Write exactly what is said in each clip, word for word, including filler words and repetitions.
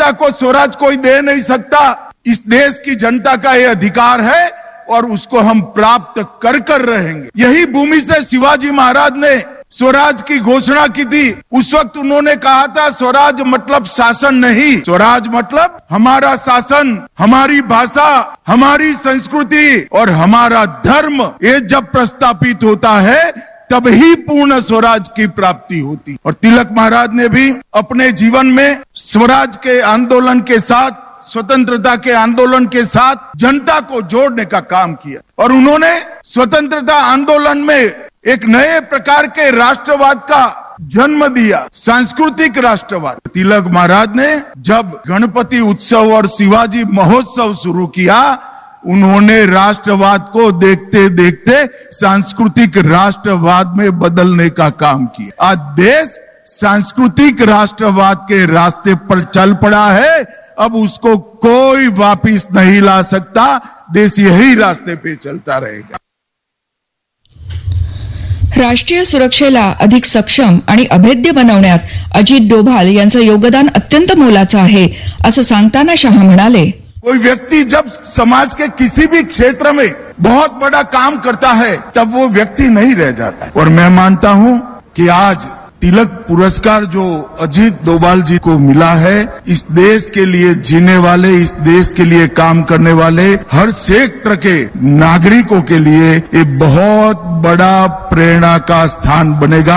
जनता को स्वराज कोई दे नहीं सकता। इस देश की जनता का ये अधिकार है और उसको हम प्राप्त कर कर रहेंगे। यही भूमि से शिवाजी महाराज ने स्वराज की घोषणा की थी। उस वक्त उन्होंने कहा था स्वराज मतलब शासन नहीं, स्वराज मतलब हमारा शासन, हमारी भाषा, हमारी संस्कृति और हमारा धर्म, ये जब प्रस्थापित होता है तब ही पूर्ण स्वराज की प्राप्ति होती। और तिलक महाराज ने भी अपने जीवन में स्वराज के आंदोलन के साथ, स्वतंत्रता के आंदोलन के साथ जनता को जोड़ने का काम किया और उन्होंने स्वतंत्रता आंदोलन में एक नए प्रकार के राष्ट्रवाद का जन्म दिया, सांस्कृतिक राष्ट्रवाद। तिलक महाराज ने जब गणपति उत्सव और शिवाजी महोत्सव शुरू किया, उन्होंने राष्ट्रवाद को देखते देखते सांस्कृतिक राष्ट्रवाद में बदलने का काम किया। आज देश सांस्कृतिक राष्ट्रवाद के रास्ते पर चल पड़ा है, अब उसको कोई वापिस नहीं ला सकता। देश यही रास्ते पे चलता रहेगा। राष्ट्रीय सुरक्षेला अधिक सक्षम आणि अभेद्य बनवण्यात अजित डोभाल यांचं योगदान अत्यंत मोलाचं आहे असं सांगताना शाह म्हणाले, कोई व्यक्ति जब समाज के किसी भी क्षेत्र में बहुत बड़ा काम करता है तब वो व्यक्ति नहीं रह जाता। और मैं मानता हूं कि आज तिलक पुरस्कार जो अजित डोभाल जी को मिला है, इस देश के लिए जीने वाले, इस देश के लिए काम करने वाले हर सेक्टर के नागरिकों के लिए ये बहुत बड़ा प्रेरणा का स्थान बनेगा।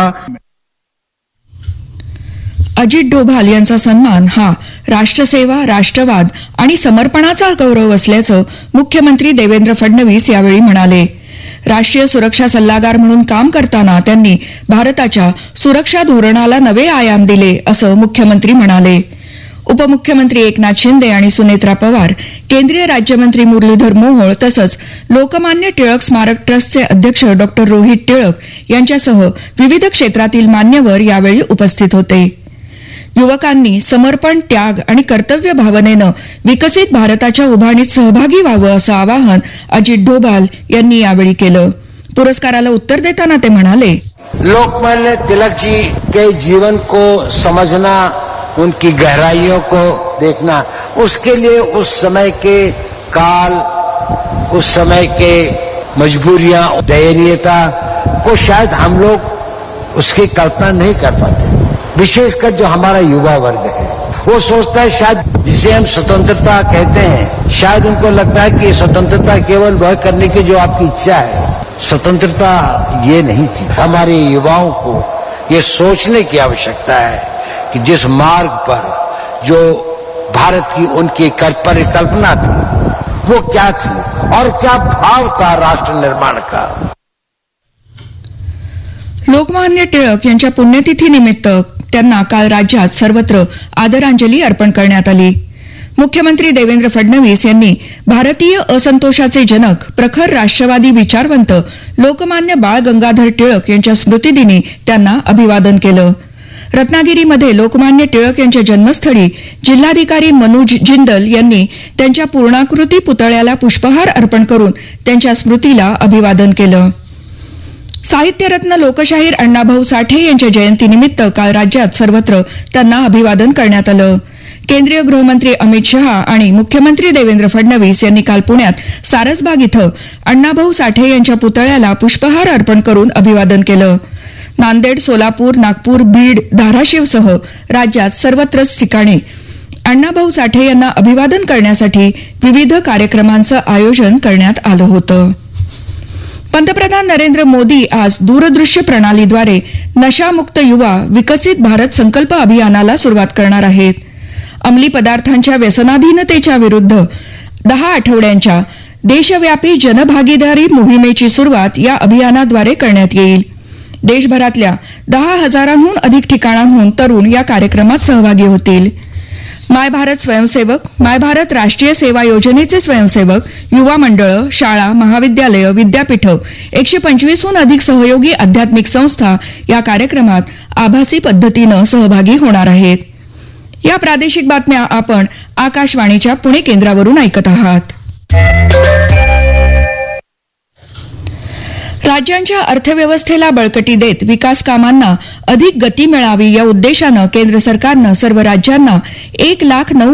अजित डोभाल यांचा सन्मान हा राष्ट्रसेवा, राष्ट्रवाद आणि समर्पणाचा गौरव असल्याचं मुख्यमंत्री देवेंद्र फडणवीस यावेळी म्हणाले। राष्ट्रीय सुरक्षा सल्लागार म्हणून काम करताना त्यांनी भारताच्या सुरक्षा धोरणाला नवे आयाम दिले असं मुख्यमंत्री म्हणाले। उपमुख्यमंत्री एकनाथ शिंदे आणि सुनेत्रा पवार, केंद्रीय राज्यमंत्री मुरलीधर मोहोळ तसंच लोकमान्य टिळक स्मारक ट्रस्टचे अध्यक्ष डॉक्टर रोहित टिळक यांच्यासह विविध क्षेत्रातील मान्यवर यावेळी उपस्थित होते। युवकांनी समर्पण, त्याग आणि कर्तव्य भावनेनं विकसित भारताच्या उभारणीत सहभागी व्हावं असं आवाहन अजित डोभाल यांनी यावेळी केलं। पुरस्काराला उत्तर देताना ते म्हणाले, लोकमान्य तिलक जी के जीवन को समझना, उनकी गहराइयों को देखना, उसके लिए उस समय के काल, उस समय के मजबूरियां, दयनीयता को शायद हम लोग उसकी कल्पना नहीं कर पाते। विशेषकर जो हमारा युवा वर्ग है वो सोचता है शायद जिसे हम स्वतंत्रता कहते हैं, शायद उनको लगता है कि स्वतंत्रता केवल वह करने की जो आपकी इच्छा है, स्वतंत्रता ये नहीं थी। हमारे युवाओं को ये सोचने की आवश्यकता है कि जिस मार्ग पर जो भारत की उनकी परिकल्पना थी वो क्या थी और क्या भाव था राष्ट्र निर्माण का। लोकमान्य टिळक यांच्या पुण्यतिथीनिमित्त त्यांना काल राज्यात सर्वत्र आदरांजली अर्पण करण्यात आली। मुख्यमंत्री देवेंद्र फडणवीस यांनी भारतीय असंतोषाचे जनक, प्रखर राष्ट्रवादी विचारवंत लोकमान्य बाळ गंगाधर टिळक यांच्या स्मृतिदिनी त्यांना अभिवादन केलं। रत्नागिरीमध्ये लोकमान्य टिळक यांच्या जन्मस्थळी जिल्हाधिकारी मनोज जिंदल यांनी त्यांच्या पूर्णाकृती पुतळ्याला पुष्पहार अर्पण करून त्यांच्या स्मृतीला अभिवादन केलं। साहित्यरत्न लोकशाहीर अण्णाभाऊ साठे यांच्या जयंतीनिमित्त काल राज्यात सर्वत्र त्यांना अभिवादन करण्यात आलं। केंद्रीय गृहमंत्री अमित शहा आणि मुख्यमंत्री देवेंद्र फडणवीस यांनी काल पुण्यात सारसबाग इथं अण्णाभाऊ साठे यांच्या पुतळ्याला पुष्पहार अर्पण करून अभिवादन केलं। नांदेड, सोलापूर, नागपूर, बीड, धाराशिवसह राज्यात सर्वत्रच ठिकाणी अण्णाभाऊ साठे यांना अभिवादन करण्यासाठी विविध कार्यक्रमांचं आयोजन करण्यात आलं होतं। पंतप्रधान नरेंद्र मोदी आज दूरदृश्य प्रणालीद्वारे नशामुक्त युवा विकसित भारत संकल्प अभियानाला सुरुवात करणार आहेत। अंमली पदार्थांच्या व्यसनाधीनतेच्या विरुद्ध दहा आठवड्यांच्या देशव्यापी जनभागीदारी मोहिमेची सुरुवात या अभियानाद्वारे करण्यात येईल। देशभरातल्या दहा हजारांहून अधिक ठिकाणांहून तरुण या कार्यक्रमात सहभागी होतील। माय भारत स्वयंसेवक, माय भारत राष्ट्रीय सेवा योजनेचे स्वयंसेवक, युवा मंडळं, शाळा, महाविद्यालयं, विद्यापीठं, एकशे पंचवीसहून अधिक सहयोगी आध्यात्मिक संस्था या कार्यक्रमात आभासी पद्धतीनं सहभागी होणार आहेत। या प्रादेशिक बातम्या आपण आकाशवाणीच्या पुणे केंद्रावरून ऐकत आहात। राज्यांच्या अर्थव्यवस्थेला बळकटी देत विकास कामांना अधिक गती मिळावी या उद्देशानं केंद्र सरकारनं सर्व राज्यांना एक लाख नऊ